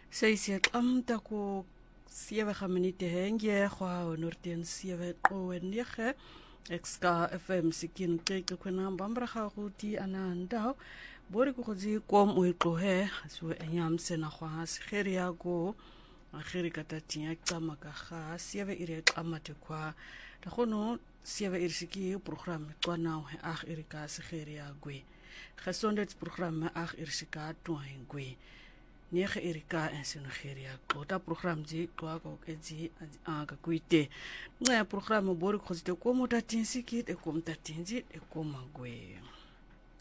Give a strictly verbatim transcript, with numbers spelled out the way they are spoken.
Seisiet amta ko sewe minute henge kwa onortien sewe owenige exka F M sikin keke kwena bambra kharuti ananda bori ko zi kom uiqohe so enyam sena kwa sikheria go akhiri katatia kama ka sewe ire qamate kwa takhono sewe irsiki program tswana he ag irika sikheria gwe gesondheids program ag irsika twangwe nege Erika en sy Nigeria kota program ji kwa ko ezi aga kuite nga program bori ko zite ko mota tinsiki e ko mta tinzi e ko magwe